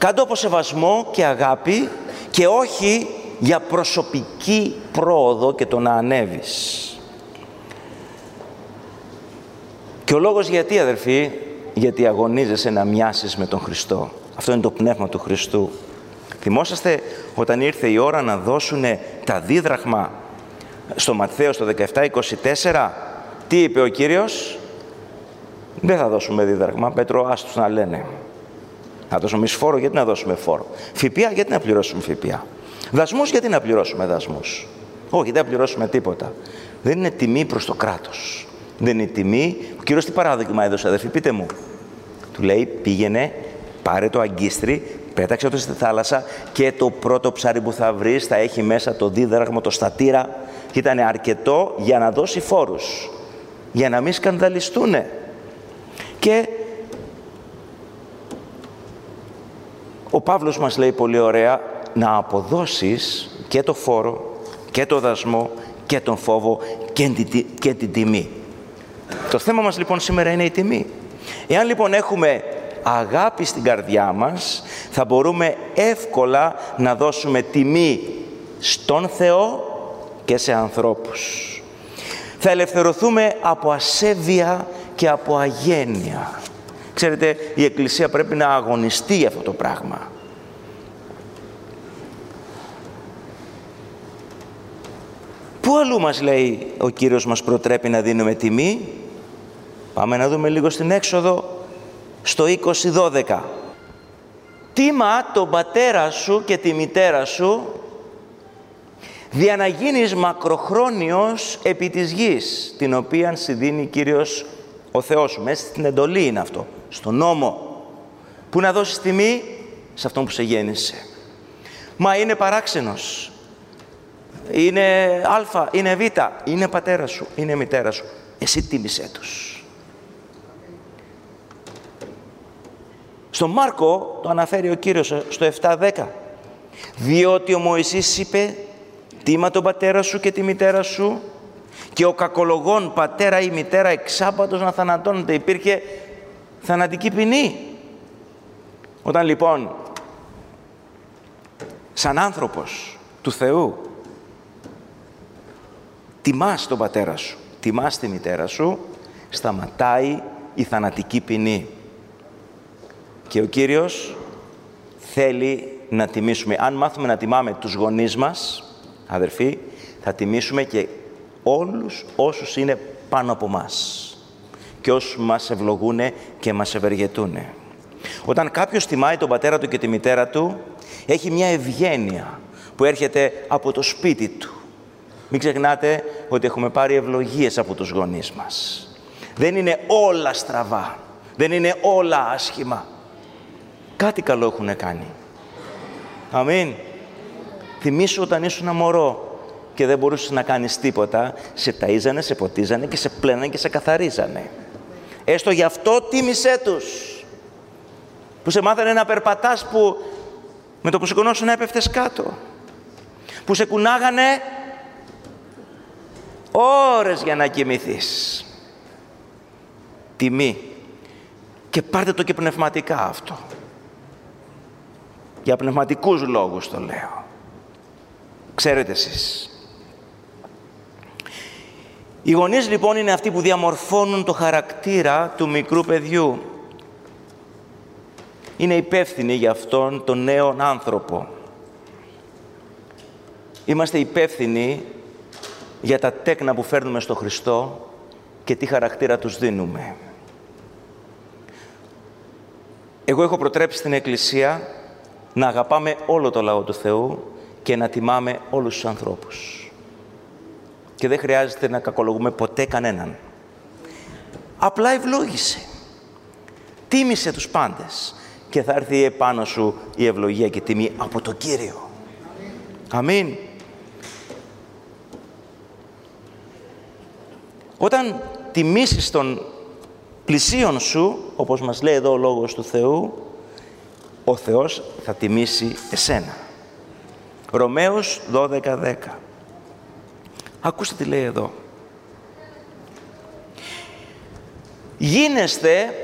Κάντο από σεβασμό και αγάπη και όχι για προσωπική πρόοδο και το να ανέβεις. Και ο λόγος γιατί, αδερφοί, γιατί αγωνίζεσαι να μοιάσεις με τον Χριστό. Αυτό είναι το πνεύμα του Χριστού. Θυμόσαστε όταν ήρθε η ώρα να δώσουν τα δίδραχμα στο Ματθαίο στο 17:24, τι είπε ο Κύριος? Δεν θα δώσουμε δίδραχμα, Πέτρο, άστους να λένε. Θα δώσουμε εμείς φόρο, γιατί να δώσουμε φόρο? ΦΠΑ, γιατί να πληρώσουμε ΦΠΑ? Δασμούς, γιατί να πληρώσουμε δασμούς? Όχι, δεν θα πληρώσουμε τίποτα. Δεν είναι τιμή προς το κράτος. Δεν είναι τιμή. Ο Κύριος τι παράδειγμα έδωσε, αδερφοί, πείτε μου? Του λέει, πήγαινε, πάρε το αγκίστρι, πέταξε το στη θάλασσα και το πρώτο ψάρι που θα βρεις θα έχει μέσα το δίδραχμα, το στατήρα. Και ήταν αρκετό για να δώσει φόρους, για να μην σκανδαλιστούνε. Και ο Παύλος μας λέει πολύ ωραία να αποδώσεις και το φόρο και το δασμό και τον φόβο και την τιμή. Το θέμα μας λοιπόν σήμερα είναι η τιμή. Εάν λοιπόν έχουμε αγάπη στην καρδιά μας, θα μπορούμε εύκολα να δώσουμε τιμή στον Θεό και σε ανθρώπους. Θα ελευθερωθούμε από ασέβεια και από αγένεια. Ξέρετε, η Εκκλησία πρέπει να αγωνιστεί για αυτό το πράγμα. Πού αλλού μας λέει ο Κύριος μας προτρέπει να δίνουμε τιμή? Πάμε να δούμε λίγο στην Έξοδο, στο 20:12. Τίμα τον πατέρα σου και τη μητέρα σου, δια να γίνεις μακροχρόνιος επί της γης, την οποία σου δίνει Κύριος ο Θεός σου. Μέσα στην εντολή είναι αυτό, στον νόμο. Πού να δώσεις τιμή? Σε αυτόν που σε γέννησε. Μα είναι παράξενος, είναι Α, είναι Β, είναι πατέρα σου, είναι μητέρα σου. Εσύ τίμησέ τους. Στον Μάρκο το αναφέρει ο Κύριος στο 7:10. Διότι ο Μωυσής είπε, τίμα τον πατέρα σου και τη μητέρα σου, και ο κακολογών πατέρα ή μητέρα εξάπατος να θανατώνεται. Υπήρχε θανατική ποινή. Όταν λοιπόν σαν άνθρωπος του Θεού τιμάς τον πατέρα σου, τιμάς τη μητέρα σου, σταματάει η θανατική ποινή. Και ο Κύριος θέλει να τιμήσουμε. Αν μάθουμε να τιμάμε τους γονείς μας, αδερφοί, θα τιμήσουμε και όλους όσους είναι πάνω από μας και όσους μας ευλογούν και μας ευεργετούν. Όταν κάποιος τιμάει τον πατέρα του και τη μητέρα του, έχει μια ευγένεια που έρχεται από το σπίτι του. Μην ξεχνάτε ότι έχουμε πάρει ευλογίες από τους γονείς μας. Δεν είναι όλα στραβά, δεν είναι όλα άσχημα. Κάτι καλό έχουν κάνει. Αμήν. Θυμήσου όταν ήσουν μωρό και δεν μπορούσες να κάνεις τίποτα, σε ταΐζανε, σε ποτίζανε και σε πλένανε και σε καθαρίζανε. Έστω γι' αυτό τίμησέ τους. Που σε μάθανε να περπατάς, που με το που σηκωνόσουν έπεφτες κάτω. Που σε κουνάγανε ώρες για να κοιμηθείς. Τιμή. Και πάρτε το και πνευματικά αυτό. Για πνευματικούς λόγους το λέω. Ξέρετε εσείς. Οι γονείς λοιπόν είναι αυτοί που διαμορφώνουν το χαρακτήρα του μικρού παιδιού. Είναι υπεύθυνοι για αυτόν τον νέον άνθρωπο. Είμαστε υπεύθυνοι για τα τέκνα που φέρνουμε στο Χριστό και τι χαρακτήρα τους δίνουμε. Εγώ έχω προτρέψει στην Εκκλησία να αγαπάμε όλο το λαό του Θεού και να τιμάμε όλους τους ανθρώπους. Και δεν χρειάζεται να κακολογούμε ποτέ κανέναν. Απλά ευλόγησε. Τίμησε τους πάντες και θα έρθει επάνω σου η ευλογία και τιμή από το Κύριο. Αμήν. Όταν τιμήσεις τον πλησίον σου, όπως μας λέει εδώ ο Λόγος του Θεού, ο Θεός θα τιμήσει εσένα. Ρωμαίους 12:10. Ακούστε τι λέει εδώ. Γίνεστε